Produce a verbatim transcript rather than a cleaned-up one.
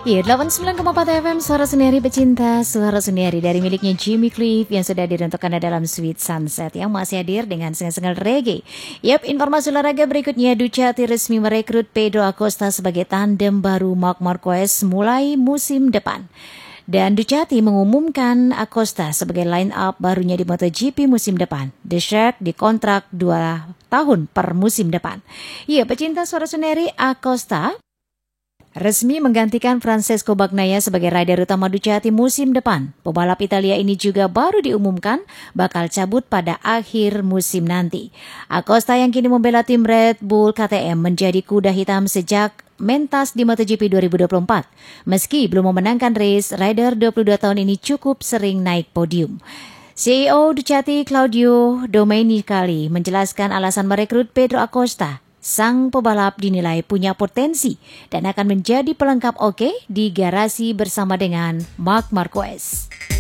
Ya, delapan puluh sembilan koma empat F M, Suara Sendiri Pecinta, Suara Sendiri dari miliknya Jimmy Cliff yang sudah hadir untuk Anda dalam Sweet Sunset yang masih hadir dengan single-single reggae. Yap, informasi olahraga berikutnya, Ducati resmi merekrut Pedro Acosta sebagai tandem baru Marc Marquez mulai musim depan. Dan Ducati mengumumkan Acosta sebagai line-up barunya di MotoGP musim depan. The Shark dikontrak dua tahun per musim depan. Ya, pecinta Suara Sendiri, Acosta resmi menggantikan Francesco Bagnaia sebagai rider utama Ducati musim depan. Pebalap Italia ini juga baru diumumkan bakal cabut pada akhir musim nanti. Acosta yang kini membela tim Red Bull K T M menjadi kuda hitam sejak mentas di MotoGP dua ribu dua puluh empat. Meski belum memenangkan race, rider dua puluh dua tahun ini cukup sering naik podium. C E O Ducati Claudio Domenicali menjelaskan alasan merekrut Pedro Acosta. Sang pebalap dinilai punya potensi dan akan menjadi pelengkap oke di garasi bersama dengan Marc Marquez.